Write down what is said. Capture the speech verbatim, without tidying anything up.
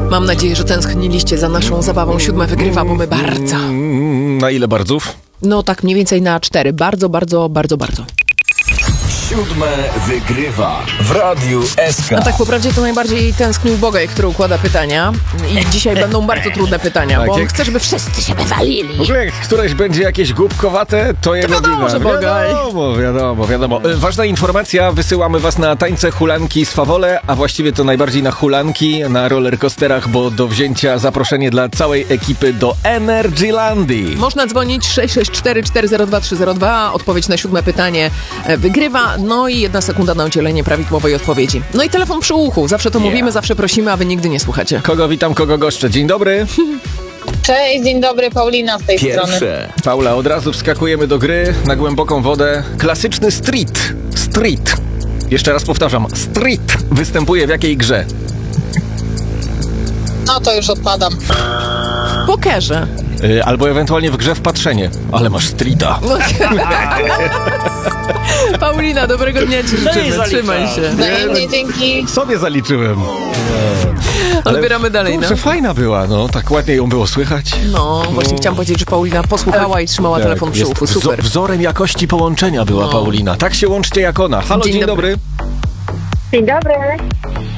Mam nadzieję, że tęskniliście za naszą zabawą. Siódme wygrywa, bo my bardzo. Na ile barzów? No tak mniej więcej na cztery. Bardzo, bardzo, bardzo, bardzo. Siódme wygrywa w Radiu S K. A tak po prawdzie to najbardziej tęsknił Bogaj, który układa pytania. I dzisiaj będą bardzo trudne pytania, Tak, bo on jak- chce, żeby wszyscy się wywalili. W ogóle jak któreś będzie jakieś głupkowate, to jego wiadomo, wina. że Bogaj. Wiadomo, wiadomo, wiadomo. E, Ważna informacja, wysyłamy was na tańce hulanki z Fawole, a właściwie to najbardziej na hulanki, na rollercoasterach, bo do wzięcia zaproszenie dla całej ekipy do Energylandii. Można dzwonić sześć sześć cztery cztery zero dwa trzy zero dwa. Odpowiedź na siódme pytanie e, wygrywa. No i jedna sekunda na udzielenie prawidłowej odpowiedzi. No i telefon przy uchu. Zawsze to Yeah. mówimy, zawsze prosimy, a wy nigdy nie słuchacie. Kogo witam, kogo goszczę. Dzień dobry. Cześć, dzień dobry, Paulina z tej strony. Pierwsze. Paula, od razu wskakujemy do gry na głęboką wodę. Klasyczny street. Street. Jeszcze raz powtarzam. Street występuje w jakiej grze? No to już odpadam. W pokerze. Y, albo ewentualnie w grze w patrzenie. Ale masz streeta. Paulina, dobrego dnia ci życzymy. Trzymaj się. Wzajemnie, dzięki. Sobie zaliczyłem. Odbieramy dalej, no. Kurczę, fajna była, no. Tak ładnie ją było słychać. No, właśnie chciałam powiedzieć, że Paulina posłuchała i trzymała telefon przy Jest uchu. wzo- Super. Wzorem jakości połączenia była No. Paulina. Tak się łączcie jak ona. Halo, Dzień dzień, dobry. dobry. Dzień dobry.